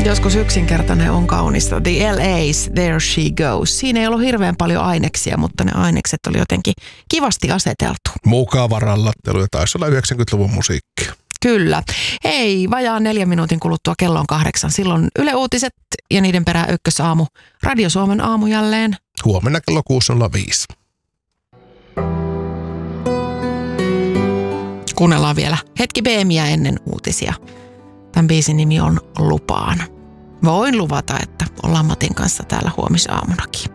Joskus yksinkertainen on kaunista. The LA's There She Goes. Siinä ei ollut hirveän paljon aineksia, mutta ne ainekset oli jotenkin kivasti aseteltu. Mukava rallattelu ja taisi olla 90-luvun musiikkia. Kyllä. Hei, vajaan 4 minuutin kuluttua kello on 8. Silloin Yle Uutiset ja niiden perään Ykkösaamu. Radio Suomen aamu jälleen. Huomenna kello 6.05. Kuunnellaan vielä hetki BMiä ennen uutisia. Tämän biisin nimi on Lupaan. Voin luvata, että ollaan Matin kanssa täällä huomisaamunakin.